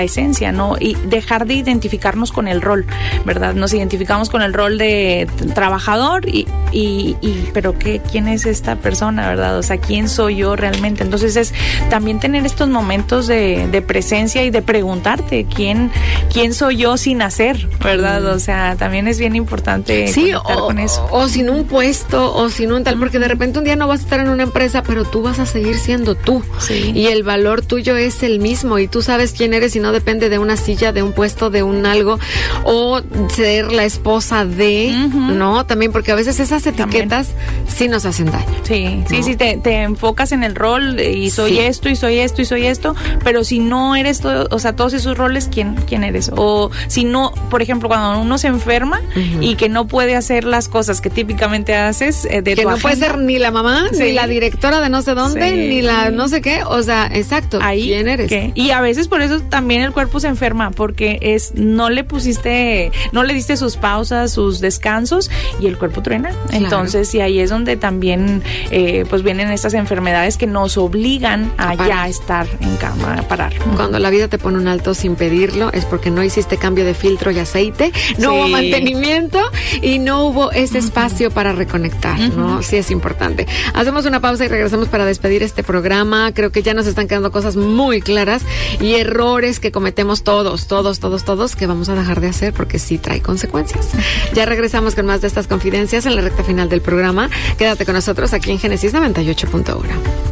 esencia, ¿no? Y dejar de identificarnos con el rol, ¿verdad? Nos identificamos con el rol de trabajador pero ¿quién es esta persona, verdad? O sea, ¿quién soy yo realmente? Entonces es también tener estos momentos de presencia y de preguntarte quién soy yo sin hacer, ¿verdad? O sea, también es bien importante conectar con eso. O sin un puesto, o sin un tal, porque de repente un día no vas a estar en una empresa, pero tú vas a seguir siendo tú. Sí. Y el valor tuyo es el mismo, y tú sabes quién eres y no depende de una silla, de un puesto, de un algo, o ser la esposa de, ¿no? También, porque a veces esas etiquetas sí nos hacen daño. Sí, ¿no? sí, te enfocas en el rol y soy esto, y soy esto, y soy esto, pero si no eres todo, o sea, todos esos roles, ¿quién eres? O si no, por ejemplo, cuando uno se enferma y que no puede hacer las cosas que típicamente haces de que tu no agenda. puede ser ni la mamá, ni la directora de no sé dónde, ni la no sé qué, o sea, exacto, ahí, ¿quién eres? ¿qué? Y a veces por eso también el cuerpo se enferma, porque no le diste sus pausas, sus descansos, y el cuerpo truena. Claro. Entonces, y ahí es donde también pues vienen estas enfermedades que nos obligan a ya estar en cama, a parar. Cuando la vida te pone un alto sin pedirlo, es porque no hiciste cambio de filtro y aceite, no hubo mantenimiento y no hubo ese espacio para reconectar, ¿no? Sí, es importante. Hacemos una pausa y regresamos para despedir este programa. Creo que ya nos están quedando cosas muy claras y errores que cometemos todos, que vamos a dejar de hacer porque sí trae consecuencias. Ya regresamos con más de estas confidencias en la recta final del programa. Quédate con nosotros aquí en Génesis 98.1.